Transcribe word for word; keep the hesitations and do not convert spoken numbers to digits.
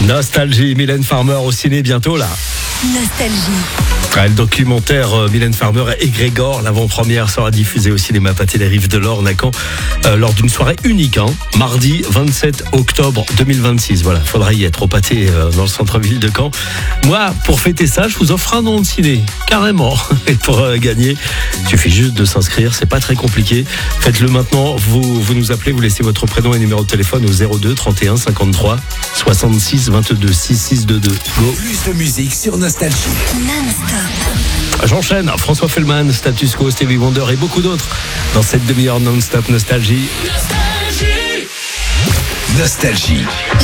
Nostalgie, Mylène Farmer au ciné bientôt là. Nostalgie. Ah, le documentaire euh, Mylène Farmer et Grégor, l'avant-première sera diffusée au cinéma Pathé les Rives de l'Orne à Caen euh, lors d'une soirée unique, hein, mardi vingt-sept octobre deux mille vingt-six. Voilà, faudra y être au Pathé euh, dans le centre-ville de Caen. Moi, pour fêter ça, je vous offre un nom de ciné, carrément. Et pour euh, gagner, il suffit juste de s'inscrire, c'est pas très compliqué. Faites-le maintenant, vous, vous nous appelez, vous laissez votre prénom et numéro de téléphone au zéro deux trente et un cinquante-trois soixante-six vingt-deux soixante-six vingt-deux. Go. Plus de musique sur Nostalgie. Non-stop. J'enchaîne, François Fellman, Status Quo, Stevie Wonder et beaucoup d'autres dans cette demi-heure non-stop Nostalgie. Nostalgie.